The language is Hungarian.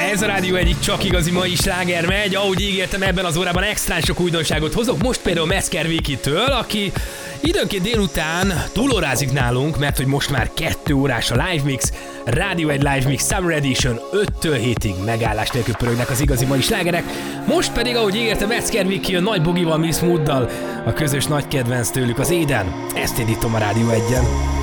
Ez a Rádió egyik csak igazi mai sláger megy. Ahogy ígértem, ebben az órában extrán sok újdonságot hozok. Most például Metzger Vikitől, aki időnként délután túlórázik nálunk, mert hogy most már 2 órás a Live Mix, Rádió egy Live Mix Summer Edition, 5-től 7-ig megállás nélkül pörögnek az igazi mai slágerek. Most pedig, ahogy ígértem, Metzger Viki a Nagy Bogival, Miss Mooddal, a közös nagy kedvenc tőlük az Éden. Ezt indítom a Rádió 1-en.